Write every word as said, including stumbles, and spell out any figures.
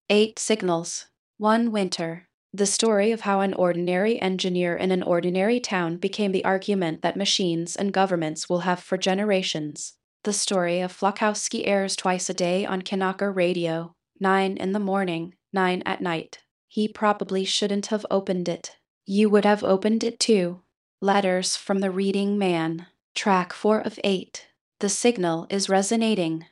Eight Signals. One Winter. The story of how an ordinary engineer in an ordinary town became the argument that machines and governments will have for generations. The story of Flokowski airs twice a day on Kanaka Radio, nine in the morning, nine at night. He probably shouldn't have opened it. You would have opened it too. Letters from the Reading Man. Track four of eight. The signal is resonating.